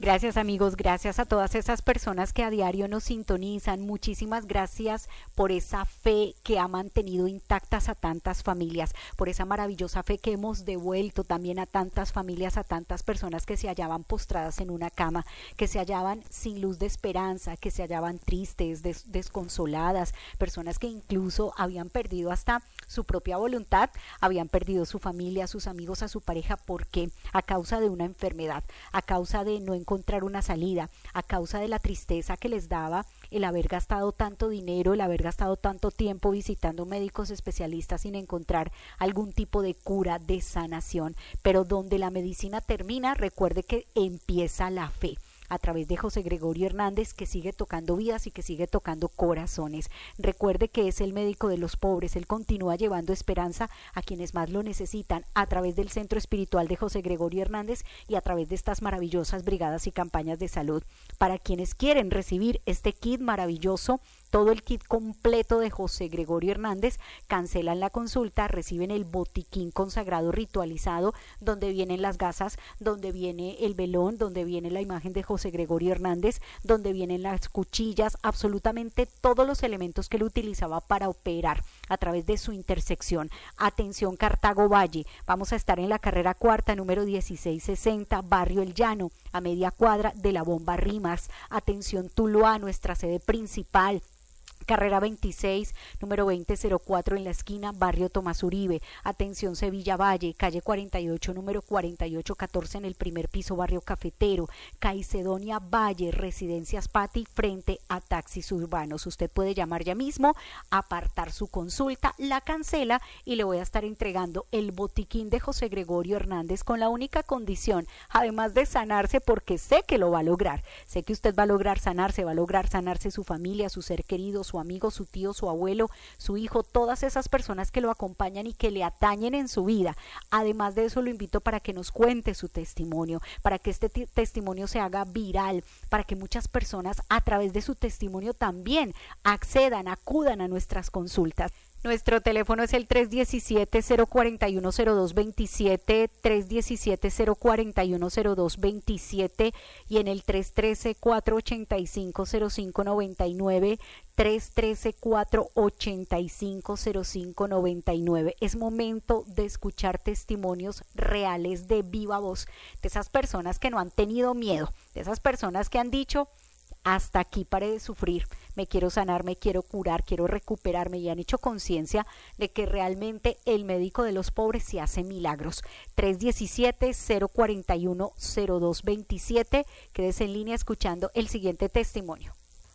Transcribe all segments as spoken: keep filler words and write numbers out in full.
Gracias amigos, gracias a todas esas personas que a diario nos sintonizan. Muchísimas gracias por esa fe que ha mantenido intactas a tantas familias, por esa maravillosa fe que hemos devuelto también a tantas familias, a tantas personas que se hallaban postradas en una cama, que se hallaban sin luz de esperanza, que se hallaban tristes, des- desconsoladas, personas que incluso habían perdido hasta su propia voluntad, habían perdido su familia, a sus amigos, a su pareja. ¿Por qué? A causa de una enfermedad, a causa de no encontrar una salida, a causa de la tristeza que les daba el haber gastado tanto dinero, el haber gastado tanto tiempo visitando médicos especialistas sin encontrar algún tipo de cura, de sanación. Pero donde la medicina termina, recuerde que empieza la fe, a través de José Gregorio Hernández, que sigue tocando vidas y que sigue tocando corazones. Recuerde que es el médico de los pobres. Él continúa llevando esperanza a quienes más lo necesitan a través del Centro Espiritual de José Gregorio Hernández y a través de estas maravillosas brigadas y campañas de salud. Para quienes quieren recibir este kit maravilloso, todo el kit completo de José Gregorio Hernández, cancelan la consulta, reciben el botiquín consagrado ritualizado, donde vienen las gasas, donde viene el velón, donde viene la imagen de José Gregorio Hernández, donde vienen las cuchillas, absolutamente todos los elementos que él utilizaba para operar a través de su intersección. Atención Cartago Valle, vamos a estar en la carrera cuarta, número dieciséis sesenta, Barrio El Llano, a media cuadra de la Bomba Rimas. Atención Tuluá, nuestra sede principal, carrera veintiséis, número veinte cero cuatro en la esquina, barrio Tomás Uribe. Atención Sevilla Valle, calle cuarenta y ocho, número cuarenta y ocho catorce en el primer piso, barrio Cafetero. Caicedonia Valle, residencias Pati, frente a taxis urbanos. Usted puede llamar ya mismo, apartar su consulta, la cancela y le voy a estar entregando el botiquín de José Gregorio Hernández con la única condición, además de sanarse, porque sé que lo va a lograr. Sé que usted va a lograr sanarse, va a lograr sanarse su familia, su ser querido, su amigo, su tío, su abuelo, su hijo, todas esas personas que lo acompañan y que le atañen en su vida. Además de eso, lo invito para que nos cuente su testimonio, para que este testimonio se haga viral, para que muchas personas a través de su testimonio también accedan, acudan a nuestras consultas. Nuestro teléfono es el tres diecisiete, cero cuarenta y uno, cero dos veintisiete, tres diecisiete, cero cuarenta y uno, cero dos veintisiete y en el tres trece, cuatro ochenta y cinco, cero cinco noventa y nueve, tres trece, cuatro ochenta y cinco, cero cinco noventa y nueve. Es momento de escuchar testimonios reales de viva voz de esas personas que no han tenido miedo, de esas personas que han dicho: hasta aquí paré de sufrir, me quiero sanar, me quiero curar, quiero recuperarme, y han hecho conciencia de que realmente el médico de los pobres se hace milagros. tres diecisiete, cero cuarenta y uno, cero dos veintisiete. Quédese en línea escuchando el siguiente testimonio.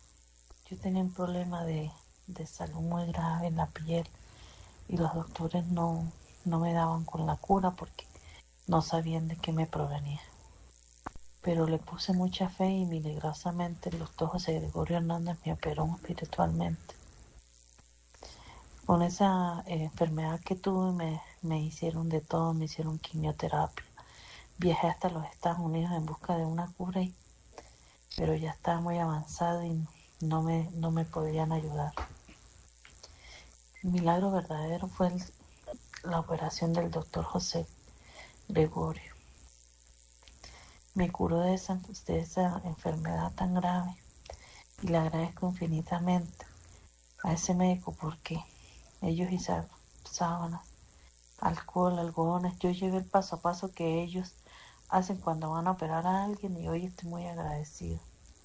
Yo tenía un problema de, de salud muy grave en la piel y los doctores no, no me daban con la cura porque no sabían de qué me provenía. Pero le puse mucha fe y milagrosamente el doctor José Gregorio Hernández me operó espiritualmente. Con esa eh, enfermedad que tuve me, me hicieron de todo, me hicieron quimioterapia. Viajé hasta los Estados Unidos en busca de una cura, y, pero ya estaba muy avanzado y no me, no me podían ayudar. El milagro verdadero fue el, la operación del doctor José Gregorio. Me curó de esa, de esa enfermedad tan grave y le agradezco infinitamente a ese médico porque ellos usaban sábanas, alcohol, algodones. Yo llevé el paso a paso que ellos hacen cuando van a operar a alguien y hoy estoy muy agradecido.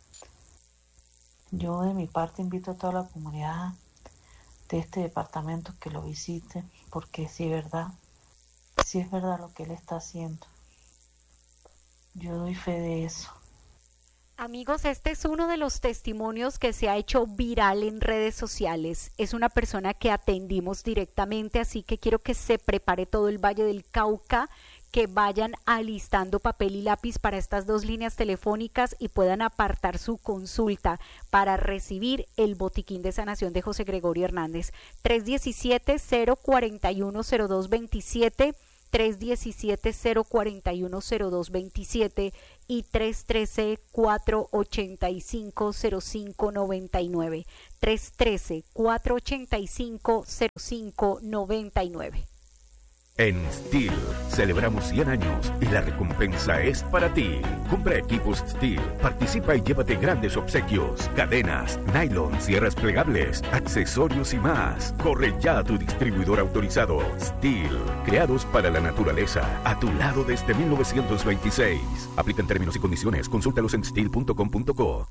Yo de mi parte invito a toda la comunidad de este departamento que lo visite porque sí es verdad, sí es verdad lo que él está haciendo. Yo doy fe de eso. Amigos, este es uno de los testimonios que se ha hecho viral en redes sociales. Es una persona que atendimos directamente, así que quiero que se prepare todo el Valle del Cauca, que vayan alistando papel y lápiz para estas dos líneas telefónicas y puedan apartar su consulta para recibir el botiquín de sanación de José Gregorio Hernández. tres diecisiete, cero cuarenta y uno, cero dos veintisiete, tres diecisiete, cero cuarenta y uno, cero dos veintisiete y tres trece, cuatro ochenta y cinco, cero cinco noventa y nueve. tres trece, cuatro ochenta y cinco, cero cinco noventa y nueve. En Steel celebramos cien años y la recompensa es para ti. Compra equipos Steel, participa y llévate grandes obsequios, cadenas, nylon, sierras plegables, accesorios y más. Corre ya a tu distribuidor autorizado. Steel, creados para la naturaleza, a tu lado desde mil novecientos veintiséis. Aplican términos y condiciones. Consúltalos en steel punto com punto co.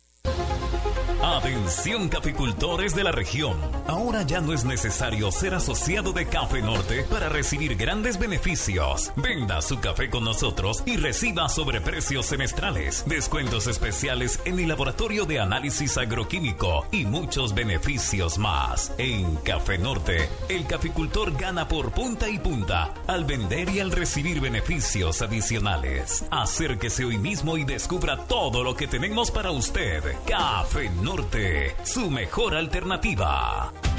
Atención caficultores de la región. Ahora ya no es necesario ser asociado de Café Norte para recibir grandes beneficios. Venda su café con nosotros y reciba sobreprecios semestrales, descuentos especiales en el laboratorio de análisis agroquímico y muchos beneficios más. En Café Norte, el caficultor gana por punta y punta al vender y al recibir beneficios adicionales. Acérquese hoy mismo y descubra todo lo que tenemos para usted. Café Norte, su mejor alternativa.